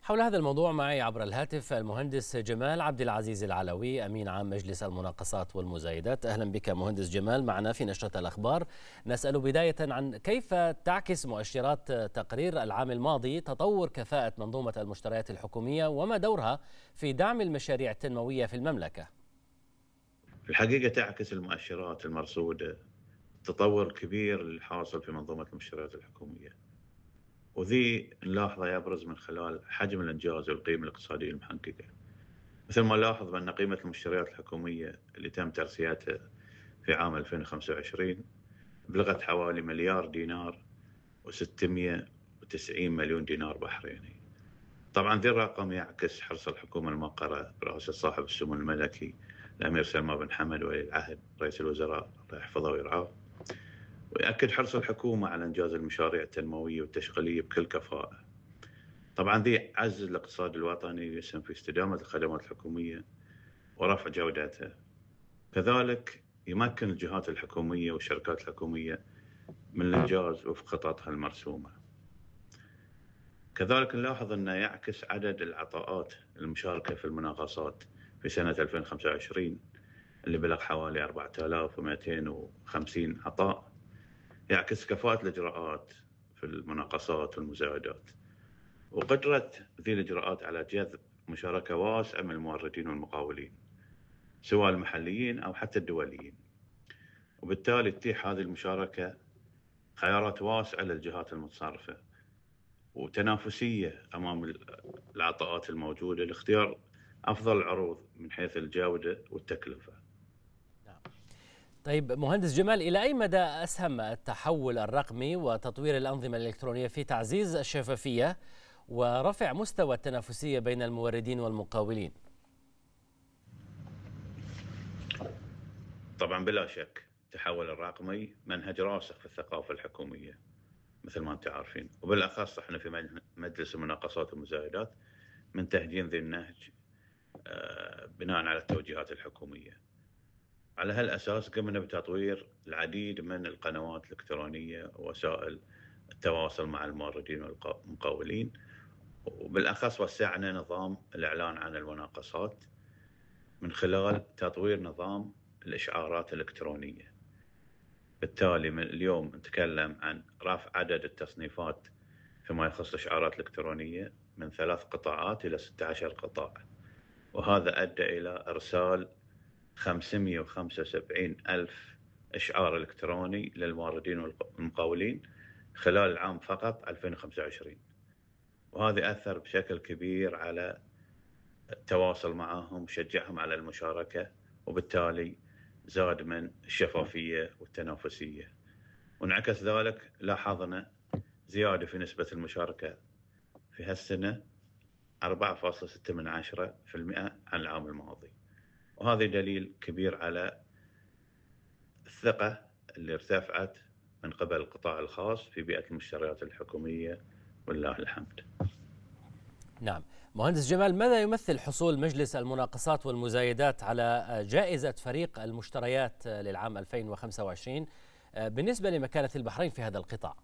حول هذا الموضوع معي عبر الهاتف المهندس جمال عبد العزيز العلوي أمين عام مجلس المناقصات والمزايدات. أهلا بك مهندس جمال معنا في نشرة الأخبار. نسأل بداية عن كيف تعكس مؤشرات تقرير العام الماضي تطور كفاءة منظومة المشتريات الحكومية وما دورها في دعم المشاريع التنموية في المملكة. في الحقيقة تعكس المؤشرات المرصودة تطور كبير الحاصل في منظومة المشتريات الحكومية، وذي نلاحظه يبرز من خلال حجم الإنجاز والقيمة الاقتصادية المحققة. مثل ما نلاحظ بأن قيمة المشتريات الحكومية اللي تم ترسيتها في عام 2025 بلغت حوالي مليار دينار و690 مليون دينار بحريني. طبعا ذي الرقم يعكس حرص الحكومة الموقرة برئاسة صاحب السمو الملكي الأمير سلمان بن حمد ولي العهد رئيس الوزراء الله يحفظه ويرعاه، ويأكد حرص الحكومة على إنجاز المشاريع التنموية والتشغيلية بكل كفاءة. طبعا ذي عزز الاقتصاد الوطني يسهم في استدامة الخدمات الحكومية ورفع جودتها. كذلك يمكن الجهات الحكومية والشركات الحكومية من الإنجاز وفق خططها المرسومة. كذلك نلاحظ أنه يعكس عدد العطاءات المشاركة في المناقصات في سنة 2025 اللي بلغ حوالي 4250 عطاء، يعكس كفاءة الإجراءات في المناقصات والمزايدات وقدرة ذي الإجراءات على جذب مشاركة واسعة من الموردين والمقاولين سواء المحليين أو حتى الدوليين، وبالتالي تتيح هذه المشاركة خيارات واسعة للجهات المتصرفة وتنافسية أمام العطاءات الموجودة لاختيار أفضل العروض من حيث الجودة والتكلفة. طيب مهندس جمال، إلى أي مدى أسهم التحول الرقمي وتطوير الأنظمة الإلكترونية في تعزيز الشفافية ورفع مستوى التنافسية بين الموردين والمقاولين؟ طبعا بلا شك التحول الرقمي منهج راسخ في الثقافة الحكومية مثل ما انتم عارفين، وبالأخص احنا في مجلس المناقصات والمزايدات من تهجين ذي النهج بناء على التوجيهات الحكومية. على هالأساس قمنا بتطوير العديد من القنوات الإلكترونية ووسائل التواصل مع الموردين والمقاولين، وبالأخص وسعنا نظام الإعلان عن المناقصات من خلال تطوير نظام الإشعارات الإلكترونية. بالتالي من اليوم نتكلم عن رفع عدد التصنيفات فيما يخص الإشعارات الإلكترونية من 3 قطاعات إلى 16 قطاع، وهذا أدى إلى إرسال 575 ألف إشعار إلكتروني للموردين والمقاولين خلال العام فقط 2025، وهذا أثر بشكل كبير على التواصل معهم وشجعهم على المشاركة، وبالتالي زاد من الشفافية والتنافسية. وانعكس ذلك لاحظنا زيادة في نسبة المشاركة في هالسنة 4.6% عن العام الماضي، وهذا دليل كبير على الثقة اللي ارتفعت من قبل القطاع الخاص في بيئة المشتريات الحكومية ولله الحمد. نعم مهندس جمال، ماذا يمثل حصول مجلس المناقصات والمزايدات على جائزة فريق المشتريات للعام 2025 بالنسبة لمكانة البحرين في هذا القطاع؟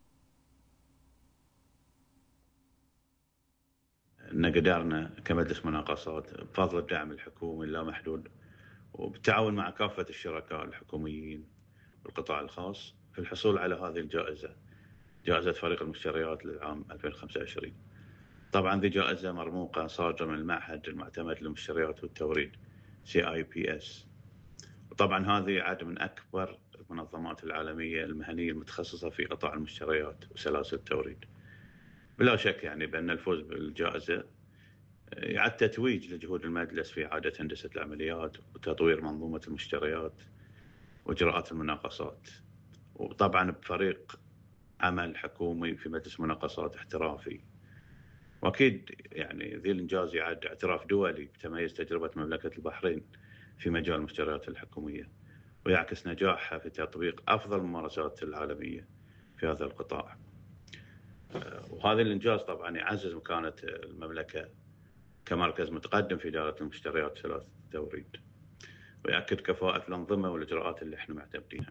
إن قدرنا كمجلس مناقصات بفضل الدعم الحكومي اللامحدود وبالتعاون مع كافة الشركاء الحكوميين والقطاع الخاص في الحصول على هذه الجائزة، جائزة فريق المشتريات للعام 2025. طبعا ذي جائزة مرموقة صادرة من المعهد المعتمد للمشتريات والتوريد CIPS، وطبعا هذه عاد من أكبر المنظمات العالمية المهنية المتخصصة في قطاع المشتريات وسلاسل التوريد. بلا شك يعني بأن الفوز بالجائزة يعد تتويج لجهود المجلس في إعادة هندسة العمليات وتطوير منظومة المشتريات وإجراءات المناقصات، وطبعا بفريق عمل حكومي في مجلس مناقصات احترافي. وأكيد يعني ذي الإنجاز يعد اعتراف دولي بتميز تجربة مملكة البحرين في مجال المشتريات الحكومية، ويعكس نجاحها في تطبيق أفضل الممارسات العالمية في هذا القطاع. وهذا الإنجاز طبعا يعزز مكانة المملكة كمركز متقدم في إدارة المشتريات وسلاسل التوريد، ويأكد كفاءة الأنظمة والإجراءات اللي احنا معتمدينها.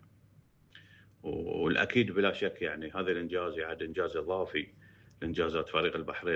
والأكيد بلا شك يعني هذا الإنجاز يعد إنجاز إضافي لإنجازات فريق البحرين